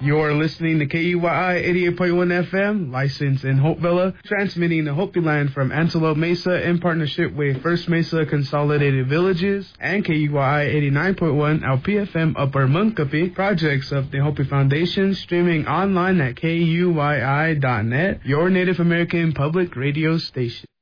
You're listening to KUYI 88.1 FM, licensed in Hopevilla, transmitting the Hopi Land from Antelope Mesa in partnership with First Mesa Consolidated Villages and KUYI 89.1 LPFM Upper Munkapi, projects of the Hopi Foundation, streaming online at KUYI.net, your Native American public radio station.